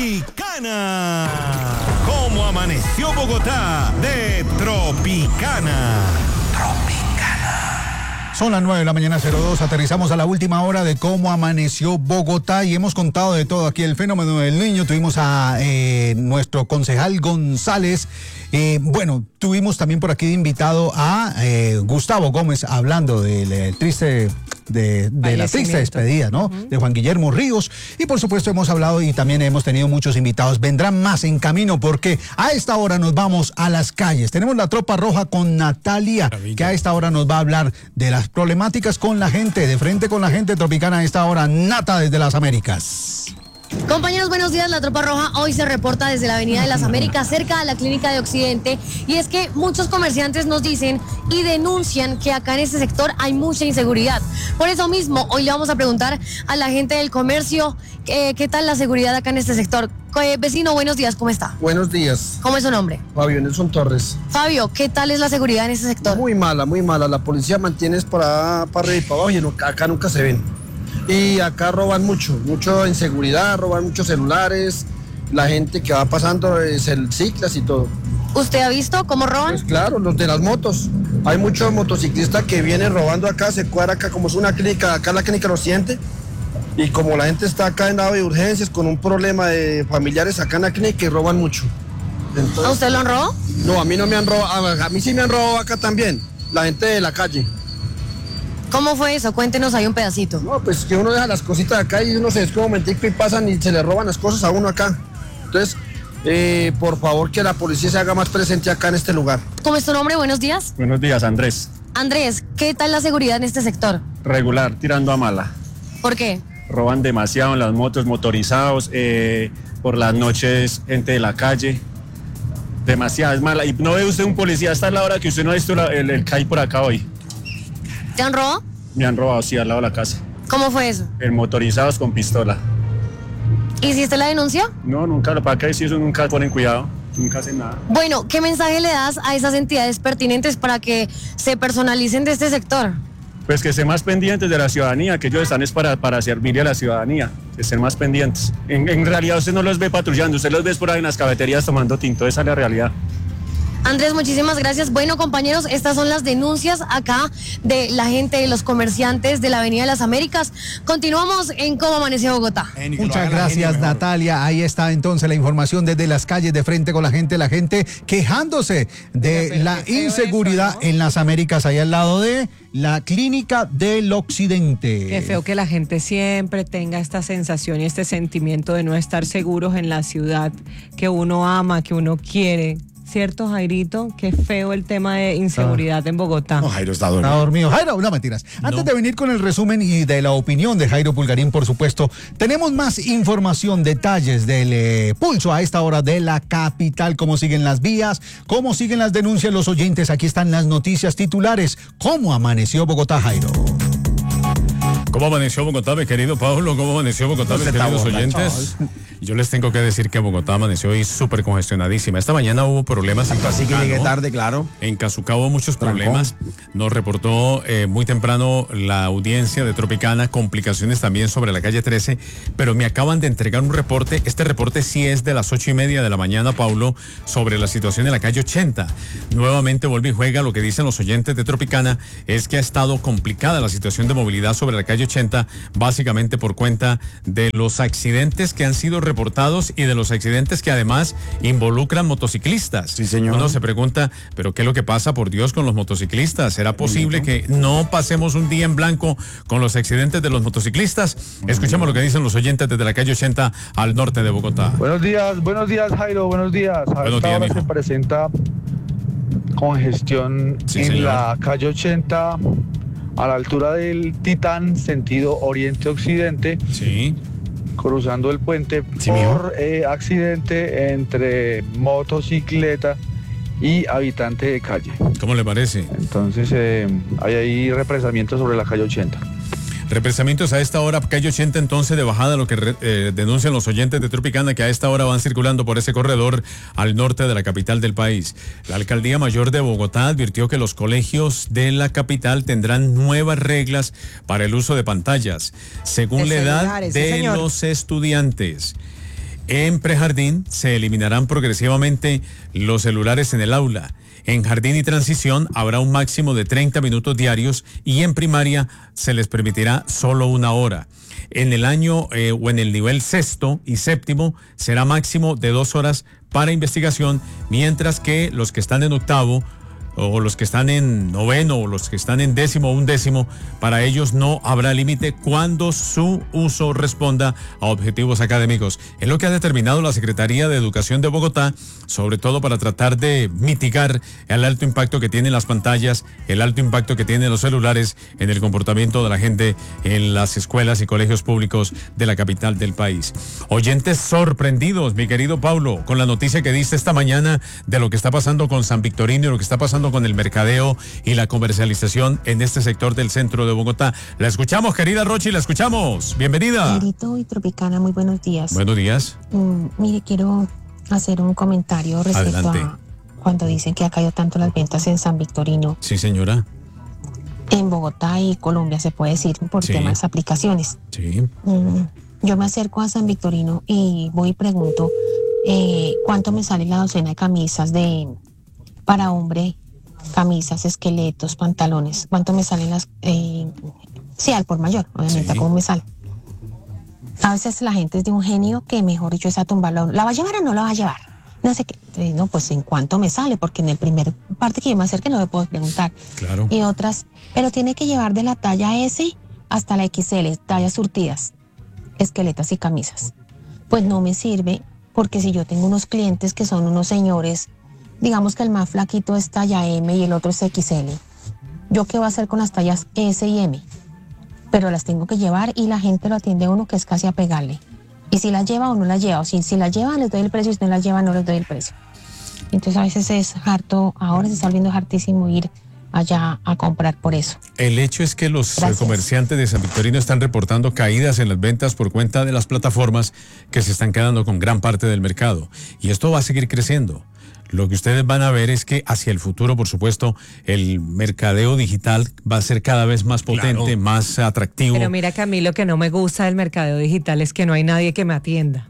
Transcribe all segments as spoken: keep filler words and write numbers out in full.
Tropicana. ¿Cómo amaneció Bogotá? De Tropicana. Tropicana. Son las nueve de la mañana, cero dos. Aterrizamos a la última hora de cómo amaneció Bogotá y hemos contado de todo aquí. El fenómeno del niño. Tuvimos a eh, nuestro concejal González. Eh, bueno, tuvimos también por aquí de invitado a eh, Gustavo Gómez hablando del eh, triste... de, de la triste despedida, ¿no? Uh-huh. De Juan Guillermo Ríos. Y por supuesto hemos hablado y también hemos tenido muchos invitados. Vendrán más en camino porque a esta hora nos vamos a las calles. Tenemos la Tropa Roja con Natalia, Maravilla. Que a esta hora nos va a hablar de las problemáticas con la gente, de frente con la gente tropicana a esta hora. Nata desde las Américas. Compañeros, buenos días. La Tropa Roja hoy se reporta desde la Avenida de las Américas, cerca de la Clínica de Occidente, y es que muchos comerciantes nos dicen y denuncian que acá en este sector hay mucha inseguridad. Por eso mismo, hoy le vamos a preguntar a la gente del comercio eh, qué tal la seguridad acá en este sector. Eh, vecino, buenos días, ¿cómo está? Buenos días. ¿Cómo es su nombre? Fabio Nelson Torres. Fabio, ¿qué tal es la seguridad en este sector? Muy mala, muy mala. La policía mantiene para, para arriba y para abajo y no, acá nunca se ven. Y acá roban mucho, mucho inseguridad, roban muchos celulares, la gente que va pasando es el ciclas y todo. ¿Usted ha visto cómo roban? Pues claro, los de las motos. Hay muchos motociclistas que vienen robando acá, se cuadra acá como es una clínica, acá la clínica lo siente. Y como la gente está acá en lado de urgencias con un problema de familiares acá en la clínica y roban mucho. Entonces, ¿a usted lo han robado? No, a mí no me han robado, a, a mí sí me han robado acá también, la gente de la calle. ¿Cómo fue eso? Cuéntenos ahí un pedacito. No, pues que uno deja las cositas acá y uno se descuida un momentico y pasan y se le roban las cosas a uno acá. Entonces, eh, por favor que la policía se haga más presente acá en este lugar. ¿Cómo es tu nombre? Buenos días. Buenos días, Andrés. Andrés, ¿qué tal la seguridad en este sector? Regular, tirando a mala. ¿Por qué? Roban demasiado en las motos, motorizados, eh, por las noches, gente de la calle. Demasiado, es mala. Y no ve usted un policía hasta la hora que usted no ha visto la, el, el C A I por acá hoy. ¿Te han robado? Me han robado, sí, al lado de la casa. ¿Cómo fue eso? En motorizados con pistola. ¿Hiciste la denuncia? No, nunca, para acá sí, eso nunca ponen cuidado, nunca hacen nada. Bueno, ¿qué mensaje le das a esas entidades pertinentes para que se personalicen de este sector? Pues que estén más pendientes de la ciudadanía, que ellos están es para, para servirle a la ciudadanía, que estén más pendientes. En, en realidad usted no los ve patrullando, usted los ve por ahí en las cafeterías tomando tinto, esa es la realidad. Andrés, muchísimas gracias. Bueno, compañeros, estas son las denuncias acá de la gente, de los comerciantes de la Avenida de las Américas. Continuamos en Cómo Amaneció Bogotá. Muchas gracias, Natalia. Ahí está entonces la información desde las calles, de frente con la gente, la gente quejándose de la inseguridad en las Américas, ahí al lado de la Clínica del Occidente. Qué feo que la gente siempre tenga esta sensación y este sentimiento de no estar seguros en la ciudad que uno ama, que uno quiere. ¿Cierto, Jairito? Qué feo el tema de inseguridad ah. en Bogotá. No, Jairo está dormido. Está dormido. Jairo, no mentiras. Antes no. de venir con el resumen y de la opinión de Jairo Pulgarín, por supuesto, tenemos más información, detalles del eh, pulso a esta hora de la capital, cómo siguen las vías, cómo siguen las denuncias los oyentes. Aquí están las noticias titulares. ¿Cómo amaneció Bogotá, Jairo? ¿Cómo amaneció Bogotá, mi querido Pablo? ¿Cómo amaneció Bogotá, mis queridos oyentes? Yo les tengo que decir que Bogotá amaneció hoy súper congestionadísima. Esta mañana hubo problemas en Así que llegué tarde, claro. En Casucá hubo muchos problemas. Nos reportó eh, muy temprano la audiencia de Tropicana, complicaciones también sobre la calle trece, pero me acaban de entregar un reporte. Este reporte sí es de las ocho y media de la mañana, Paulo, sobre la situación en la calle ochenta. Nuevamente vuelve y juega. Lo que dicen los oyentes de Tropicana es que ha estado complicada la situación de movilidad sobre la calle ochenta, básicamente por cuenta de los accidentes que han sido reportados y de los accidentes que además involucran motociclistas. Sí, señor. Uno se pregunta, ¿pero qué es lo que pasa, por Dios, con los motociclistas? ¿Será posible que no pasemos un día en blanco con los accidentes de los motociclistas? Escuchemos lo que dicen los oyentes desde la calle ochenta al norte de Bogotá. Buenos días, buenos días, Jairo, buenos días. A buenos esta días, hora mijo. se presenta congestión sí, en señor. la calle ochenta, a la altura del Titán, sentido oriente-occidente. Sí. Cruzando el puente sí, por eh, accidente entre motocicleta y habitante de calle. ¿Cómo le parece? Entonces eh, hay ahí represamientos sobre la calle ochenta. Represamientos a esta hora, calle ochenta entonces de bajada, lo que eh, denuncian los oyentes de Tropicana, que a esta hora van circulando por ese corredor al norte de la capital del país. La Alcaldía Mayor de Bogotá advirtió que los colegios de la capital tendrán nuevas reglas para el uso de pantallas, según la edad de los estudiantes. En prejardín se eliminarán progresivamente los celulares en el aula. En jardín y transición habrá un máximo de treinta minutos diarios y en primaria se les permitirá solo una hora. En el año eh, o en el nivel sexto y séptimo será máximo de dos horas para investigación, mientras que los que están en octavo o los que están en noveno o los que están en décimo o undécimo, para ellos no habrá límite cuando su uso responda a objetivos académicos. Es lo que ha determinado la Secretaría de Educación de Bogotá, sobre todo para tratar de mitigar el alto impacto que tienen las pantallas, el alto impacto que tienen los celulares en el comportamiento de la gente en las escuelas y colegios públicos de la capital del país. Oyentes sorprendidos, mi querido Paulo, con la noticia que diste esta mañana de lo que está pasando con San Victorino y lo que está pasando con el mercadeo y la comercialización en este sector del centro de Bogotá. La escuchamos, querida Rochi, la escuchamos. Bienvenida. Negrito y Tropicana, muy buenos días. Buenos días. Mm, mire, quiero hacer un comentario respecto Adelante. a cuando dicen que ha caído tanto las ventas en San Victorino. Sí, señora. En Bogotá y Colombia, se puede decir, por Sí. temas aplicaciones. Sí. Mm, yo me acerco a San Victorino y voy y pregunto eh, cuánto me sale la docena de camisas de para hombre, camisas, esqueletos, pantalones, cuánto me salen las, eh, sí, al por mayor, obviamente, Sí. cómo me sale. A veces la gente es de un genio que, mejor dicho, es a tumbarlo. ¿La va a llevar o no la va a llevar? No sé qué. Eh, No, pues en cuánto me sale, porque en el primer parte que yo me acerque no le puedo preguntar. Claro. Y otras, pero tiene que llevar de la talla S hasta la equis ele, tallas surtidas, esqueletas y camisas. Pues no me sirve, porque si yo tengo unos clientes que son unos señores, digamos que el más flaquito es talla eme y el otro es equis ele, ¿yo qué voy a hacer con las tallas ese y eme? Pero las tengo que llevar y la gente lo atiende a uno que es casi a pegarle. Y si las lleva o no las lleva, o si, si las lleva les doy el precio y si no las lleva no les doy el precio. Entonces a veces es harto, ahora se está volviendo hartísimo ir allá a comprar por eso. El hecho es que los Gracias. comerciantes de San Victorino están reportando caídas en las ventas por cuenta de las plataformas que se están quedando con gran parte del mercado. Y esto va a seguir creciendo. Lo que ustedes van a ver es que hacia el futuro, por supuesto, el mercadeo digital va a ser cada vez más potente, Claro. más atractivo. Pero mira, que a mí lo que no me gusta del mercadeo digital es que no hay nadie que me atienda.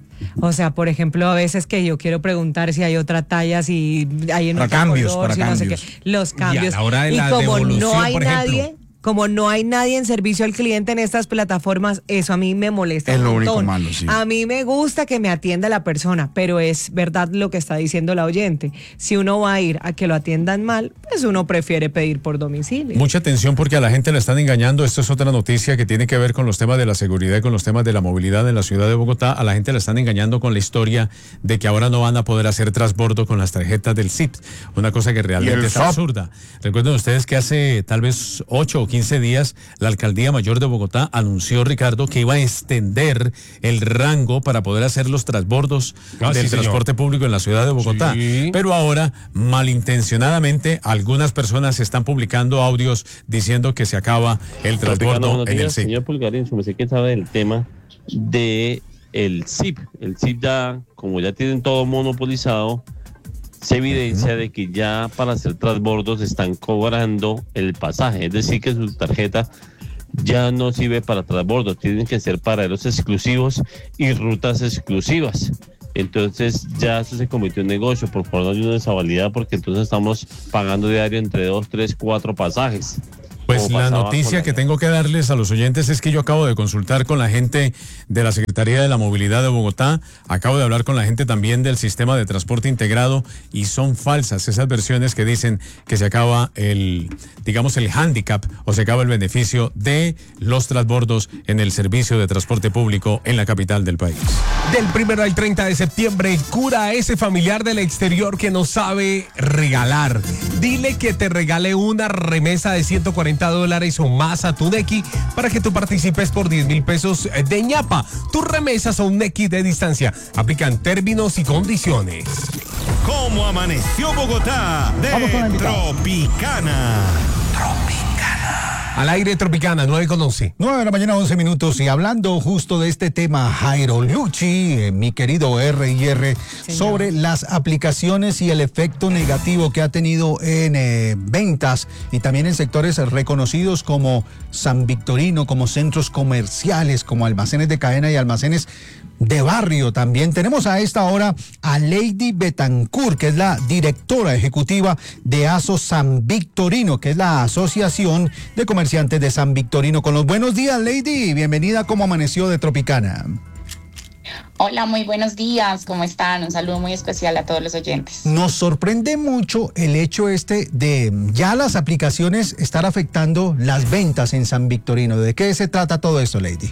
O sea, por ejemplo, a veces que yo quiero preguntar si hay otra talla, si hay en Para otro cambios, color, para si no sé cambios. qué, los Y a cambios. la hora de la como no devolución, hay por ejemplo. nadie, como no hay nadie en servicio al cliente en estas plataformas, eso a mí me molesta Es un lo único montón. malo, sí. A mí me gusta que me atienda la persona, pero es verdad lo que está diciendo la oyente. Si uno va a ir a que lo atiendan mal, pues uno prefiere pedir por domicilio. Mucha atención porque a la gente la están engañando. Esto es otra noticia que tiene que ver con los temas de la seguridad y con los temas de la movilidad en la ciudad de Bogotá. A la gente la están engañando con la historia de que ahora no van a poder hacer transbordo con las tarjetas del S I P. Una cosa que realmente es absurda. Recuerden ustedes que hace tal vez ocho o quince días la Alcaldía Mayor de Bogotá anunció, Ricardo, que iba a extender el rango para poder hacer los transbordos Ah, del sí, señor. transporte público en la ciudad de Bogotá. Sí. Pero ahora, malintencionadamente, algunas personas están publicando audios diciendo que se acaba el transbordo Buenos en el días, S I P. señor Pulgarín, me sé que sabe del tema de el S I P. El S I P ya, como ya tienen todo monopolizado, se evidencia de que ya para hacer transbordos están cobrando el pasaje, es decir que su tarjeta ya no sirve para transbordos, tienen que ser paraderos exclusivos y rutas exclusivas. Entonces ya eso se convirtió en negocio. Por favor, no ayuden esa validad, porque entonces estamos pagando diario entre dos, tres, cuatro pasajes. Pues Como la pasaba noticia con la- que tengo que darles a los oyentes es que yo acabo de consultar con la gente de la Secretaría de la Movilidad de Bogotá, acabo de hablar con la gente también del sistema de transporte integrado y son falsas esas versiones que dicen que se acaba el, digamos, el hándicap o se acaba el beneficio de los transbordos en el servicio de transporte público en la capital del país. Del primero al treinta de septiembre, cura a ese familiar del exterior que no sabe regalar. Dile que te regale una remesa de ciento cuarenta dólares o más a tu Nequi para que tú participes por diez mil pesos de ñapa. Tus remesas son Nequi de distancia. Aplican términos y condiciones. ¿Cómo amaneció Bogotá? De Tropicana. Al aire Tropicana, nueve con once. nueve de la mañana, once minutos. Y hablando justo de este tema, Jairo Lucci, eh, mi querido R y R, sobre las aplicaciones y el efecto negativo que ha tenido en eh, ventas y también en sectores reconocidos como San Victorino, como centros comerciales, como almacenes de cadena y almacenes de barrio también. Tenemos a esta hora a Lady Betancourt, que es la directora ejecutiva de ASO San Victorino, que es la Asociación de Comerciantes de San Victorino. Con los buenos días, Lady, bienvenida a Cómo Amaneció de Tropicana. Hola, muy buenos días, ¿cómo están? Un saludo muy especial a todos los oyentes. Nos sorprende mucho el hecho este de ya las aplicaciones estar afectando las ventas en San Victorino. ¿De qué se trata todo esto, Lady?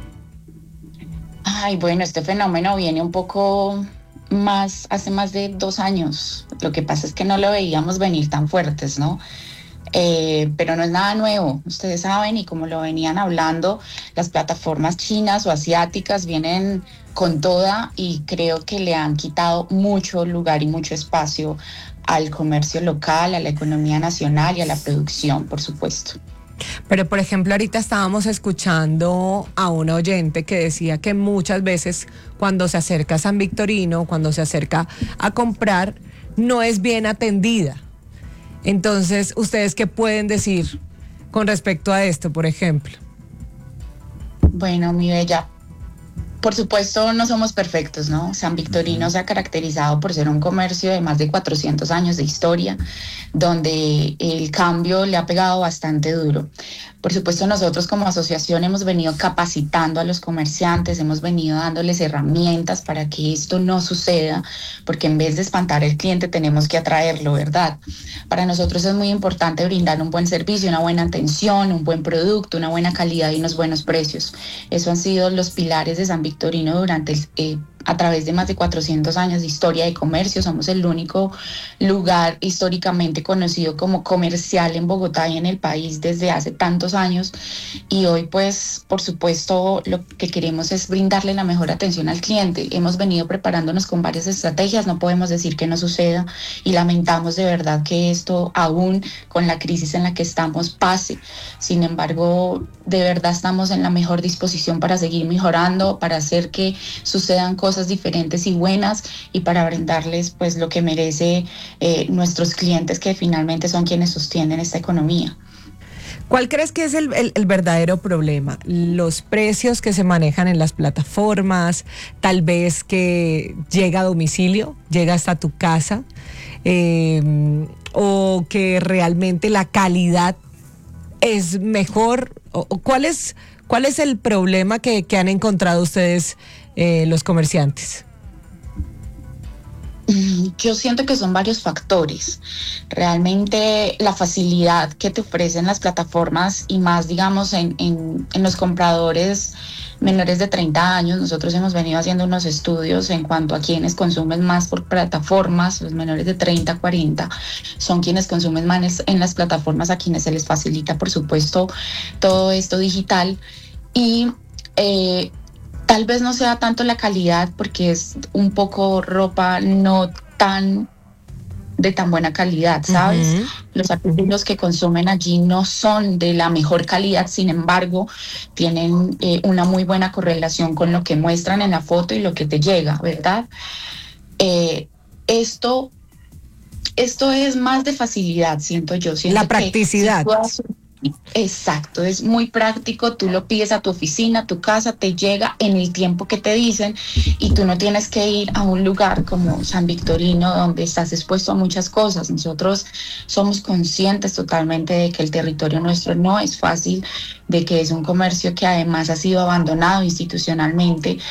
Ay, bueno, este fenómeno viene un poco más, hace más de dos años. Lo que pasa es que no lo veíamos venir tan fuertes, ¿no? Eh, pero no es nada nuevo, ustedes saben, y como lo venían hablando, las plataformas chinas o asiáticas vienen con toda y creo que le han quitado mucho lugar y mucho espacio al comercio local, a la economía nacional y a la producción, por supuesto. Pero, por ejemplo, ahorita estábamos escuchando a una oyente que decía que muchas veces cuando se acerca a San Victorino, cuando se acerca a comprar, no es bien atendida. Entonces, ¿ustedes qué pueden decir con respecto a esto, por ejemplo? Bueno, mi bella, por supuesto no somos perfectos, ¿no? San Victorino se ha caracterizado por ser un comercio de más de cuatrocientos años de historia, donde el cambio le ha pegado bastante duro. Por supuesto, nosotros como asociación hemos venido capacitando a los comerciantes, hemos venido dándoles herramientas para que esto no suceda, porque en vez de espantar al cliente tenemos que atraerlo, ¿verdad? Para nosotros es muy importante brindar un buen servicio, una buena atención, un buen producto, una buena calidad y unos buenos precios. Eso han sido los pilares de San Victorino durante el, eh, a través de más de cuatrocientos años de historia de comercio. Somos el único lugar históricamente conocido como comercial en Bogotá y en el país desde hace tantos años, y hoy pues por supuesto lo que queremos es brindarle la mejor atención al cliente. Hemos venido preparándonos con varias estrategias, no podemos decir que no suceda y lamentamos de verdad que esto aún con la crisis en la que estamos pase. Sin embargo, de verdad estamos en la mejor disposición para seguir mejorando, para hacer que sucedan cosas diferentes y buenas y para brindarles pues lo que merece eh, nuestros clientes, que finalmente son quienes sostienen esta economía. ¿Cuál crees que es el, el, el verdadero problema? ¿Los precios que se manejan en las plataformas? ¿Tal vez que llega a domicilio, llega hasta tu casa? Eh, ¿O que realmente la calidad es mejor? ¿O, o cuál es, cuál es el problema que, que han encontrado ustedes, eh, los comerciantes? Yo siento que son varios factores. Realmente la facilidad que te ofrecen las plataformas y más, digamos, en, en, en los compradores menores de treinta años. Nosotros hemos venido haciendo unos estudios en cuanto a quienes consumen más por plataformas. Los menores de treinta a cuarenta son quienes consumen más en las plataformas, a quienes se les facilita, por supuesto, todo esto digital. Y eh, tal vez no sea tanto la calidad, porque es un poco ropa no tan de tan buena calidad, ¿sabes? Uh-huh. Los artículos que consumen allí no son de la mejor calidad, sin embargo, tienen eh, una muy buena correlación con lo que muestran en la foto y lo que te llega, ¿verdad? Eh, esto, esto es más de facilidad, siento yo. Siento la practicidad. Que si exacto, es muy práctico, tú lo pides a tu oficina, a tu casa, te llega en el tiempo que te dicen y tú no tienes que ir a un lugar como San Victorino donde estás expuesto a muchas cosas. Nosotros somos conscientes totalmente de que el territorio nuestro no es fácil, de que es un comercio que además ha sido abandonado institucionalmente